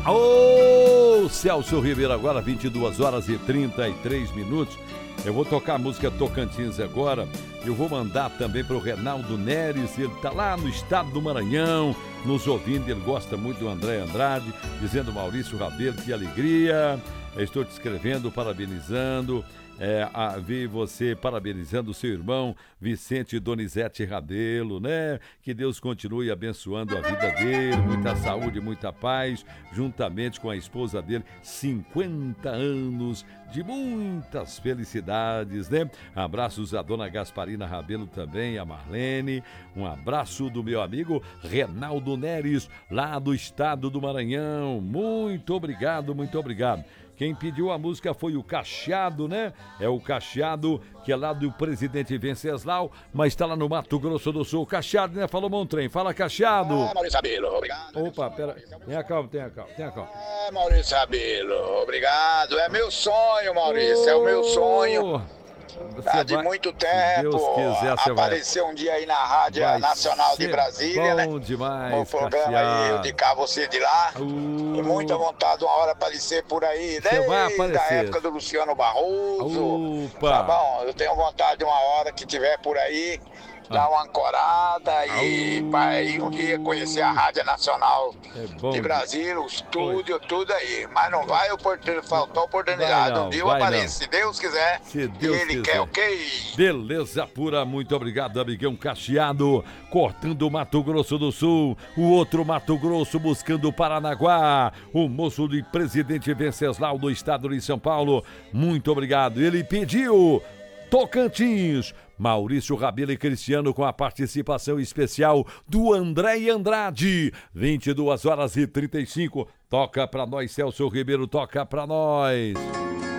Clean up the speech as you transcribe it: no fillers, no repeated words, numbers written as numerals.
Ô, Celso Ribeiro, agora 22 horas e 33 minutos. Eu vou tocar a música Tocantins agora. Eu vou mandar também para o Reinaldo Neres, ele está lá no estado do Maranhão, nos ouvindo, ele gosta muito do André Andrade, dizendo Maurício Rabelo, que alegria. Eu estou te escrevendo, parabenizando. Vi você parabenizando o seu irmão Vicente Donizete Rabelo, né? Que Deus continue abençoando a vida dele, muita saúde, muita paz, juntamente com a esposa dele, 50 anos de muitas felicidades, né? Abraços à dona Gasparina Rabelo também, a Marlene, um abraço do meu amigo Reinaldo Neres, lá do estado do Maranhão, muito obrigado, muito obrigado. Quem pediu a música foi o Cacheado, né? É o Cacheado, que é lá do Presidente Venceslau, mas está lá no Mato Grosso do Sul. Cacheado, né? Falou Montrem. Fala, Cacheado. Maurício Rabelo, obrigado. Opa, pera. Tenha calma. Maurício Rabelo, obrigado. É meu sonho, Maurício, é o meu sonho. De muito tempo, Deus quiser, aparecer um dia aí na Rádio Nacional de Brasília, bom, né? Demais, o programa aí, eu de cá, você de lá. E muita vontade, uma hora aparecer por aí, desde a época do Luciano Barroso. Opa. Tá bom, eu tenho vontade, uma hora que tiver por aí, dar uma ancorada e um dia conhecer a Rádio Nacional de Brasília, o estúdio, tudo aí. Mas não vai faltar oportunidade. Um dia eu apareço, se Deus quiser. Se Deus ele quiser. quer, ok? Beleza pura, muito obrigado, amigão Cacheado, cortando o Mato Grosso do Sul, o outro Mato Grosso buscando o Paranaguá, o moço de Presidente Venceslau do estado de São Paulo, muito obrigado. Ele pediu Tocantins, Maurício Rabelo e Cristiano com a participação especial do André Andrade. 22 horas e 35. Toca pra nós, Celso Ribeiro, toca pra nós.